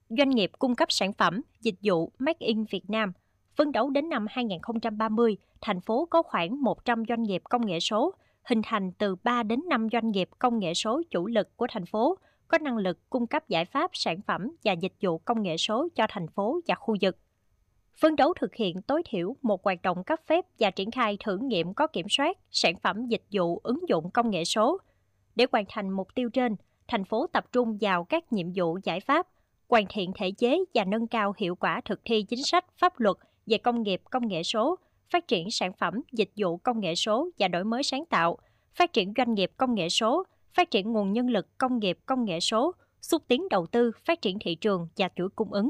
Doanh nghiệp cung cấp sản phẩm, dịch vụ Made in Việt Nam. Phấn đấu đến năm 2030, thành phố có khoảng 100 doanh nghiệp công nghệ số, hình thành từ 3 đến 5 doanh nghiệp công nghệ số chủ lực của thành phố, có năng lực cung cấp giải pháp, sản phẩm và dịch vụ công nghệ số cho thành phố và khu vực. Phấn đấu thực hiện tối thiểu một hoạt động cấp phép và triển khai thử nghiệm có kiểm soát sản phẩm dịch vụ ứng dụng công nghệ số. Để hoàn thành mục tiêu trên, thành phố tập trung vào các nhiệm vụ giải pháp, hoàn thiện thể chế và nâng cao hiệu quả thực thi chính sách pháp luật về công nghiệp công nghệ số, phát triển sản phẩm dịch vụ công nghệ số và đổi mới sáng tạo, phát triển doanh nghiệp công nghệ số, phát triển nguồn nhân lực công nghiệp công nghệ số, xúc tiến đầu tư, phát triển thị trường và chuỗi cung ứng.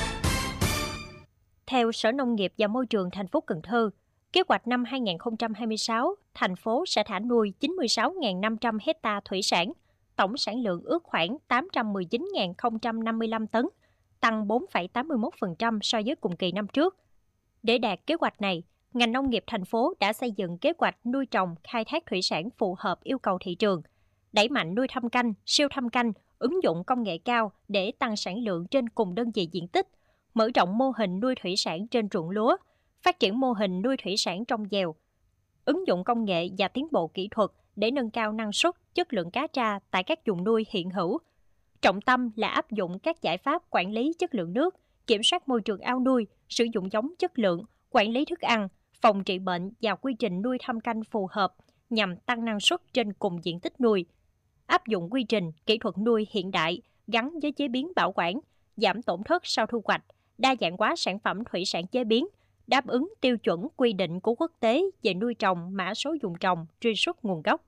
Theo Sở Nông nghiệp và Môi trường thành phố Cần Thơ, kế hoạch năm 2026, thành phố sẽ thả nuôi 96.500 hectare thủy sản, tổng sản lượng ước khoảng 819.055 tấn, tăng 4,81% so với cùng kỳ năm trước. Để đạt kế hoạch này, ngành nông nghiệp thành phố đã xây dựng kế hoạch nuôi trồng khai thác thủy sản phù hợp yêu cầu thị trường, đẩy mạnh nuôi thâm canh, siêu thâm canh, ứng dụng công nghệ cao để tăng sản lượng trên cùng đơn vị diện tích, mở rộng mô hình nuôi thủy sản trên ruộng lúa, phát triển mô hình nuôi thủy sản trong dèo, ứng dụng công nghệ và tiến bộ kỹ thuật để nâng cao năng suất, chất lượng cá tra tại các vùng nuôi hiện hữu. Trọng tâm là áp dụng các giải pháp quản lý chất lượng nước, kiểm soát môi trường ao nuôi, sử dụng giống chất lượng, quản lý thức ăn, phòng trị bệnh và quy trình nuôi thâm canh phù hợp nhằm tăng năng suất trên cùng diện tích nuôi. Áp dụng quy trình, kỹ thuật nuôi hiện đại gắn với chế biến bảo quản, giảm tổn thất sau thu hoạch, đa dạng hóa sản phẩm thủy sản chế biến, đáp ứng tiêu chuẩn quy định của quốc tế về nuôi trồng, mã số vùng trồng, truy xuất nguồn gốc.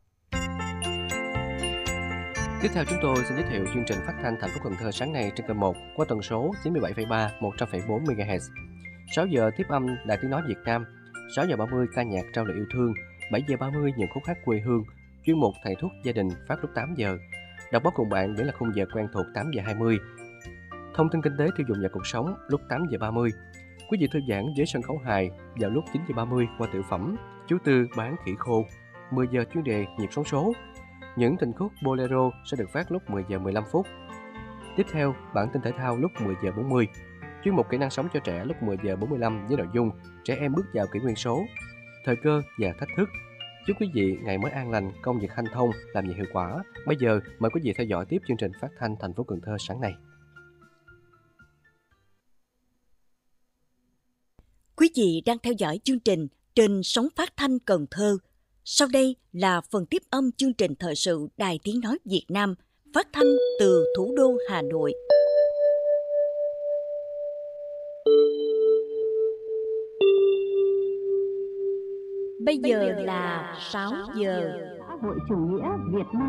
Tiếp theo chúng tôi xin giới thiệu chương trình phát thanh thành phố Cần Thơ sáng nay trên kênh 1 qua tần số 97,3 100,4 MHz. 6 giờ tiếp âm Đài Tiếng nói Việt Nam, 6 giờ 30 ca nhạc trao lời yêu thương, 7 giờ 30 những khúc hát quê hương, chuyên mục thầy thuốc gia đình phát lúc 8 giờ. Đọc báo cùng bạn vẫn là khung giờ quen thuộc 8 giờ 20. Thông tin kinh tế tiêu dùng và cuộc sống lúc 8 giờ 30. Quý vị thư giãn với sân khấu hài vào lúc 9 giờ 30 qua tiểu phẩm Chú Tư bán khỉ khô. 10 giờ chuyên đề nhịp sống số. Những tình khúc bolero sẽ được phát lúc 10 giờ 15 phút. Tiếp theo, bản tin thể thao lúc 10 giờ 40. Chuyên mục kỹ năng sống cho trẻ lúc 10 giờ 45 với nội dung trẻ em bước vào kỷ nguyên số, thời cơ và thách thức. Chúc quý vị ngày mới an lành, công việc hanh thông, làm việc hiệu quả. Bây giờ mời quý vị theo dõi tiếp chương trình phát thanh thành phố Cần Thơ sáng nay. Quý vị đang theo dõi chương trình trên sóng phát thanh Cần Thơ. Sau đây là phần tiếp âm chương trình thời sự Đài Tiếng nói Việt Nam phát thanh từ thủ đô Hà Nội. Bây giờ là 6 giờ. Xã hội chủ nghĩa Việt Nam